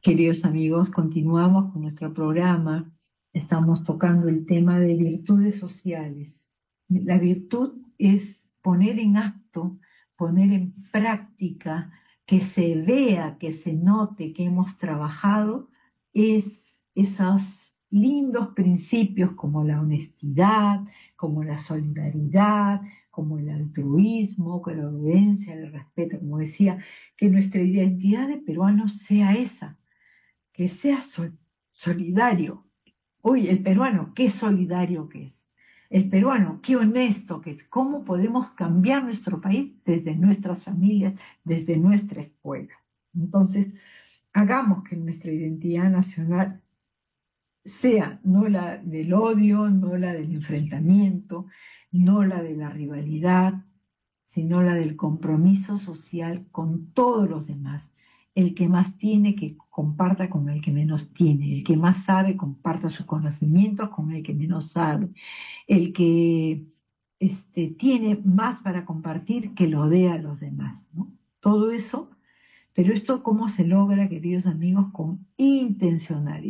Queridos amigos, continuamos con nuestro programa. Estamos tocando el tema de virtudes sociales. La virtud es poner en acto, poner en práctica, que se vea, que se note que hemos trabajado, es esos lindos principios como la honestidad, como la solidaridad, como el altruismo, como la obediencia, el respeto, como decía, que nuestra identidad de peruanos sea esa, que sea solidario. Uy, el peruano, qué solidario que es. El peruano, qué honesto que es. ¿Cómo podemos cambiar nuestro país desde nuestras familias, desde nuestra escuela? Entonces, hagamos que nuestra identidad nacional sea no la del odio, no la del enfrentamiento, no la de la rivalidad, sino la del compromiso social con todos los demás. El que más tiene, que comparta con el que menos tiene. El que más sabe, comparta sus conocimientos con el que menos sabe. El que tiene más para compartir, que lo dé a los demás, ¿no? Todo eso, pero esto, ¿cómo se logra, queridos amigos? Con intencionalidad.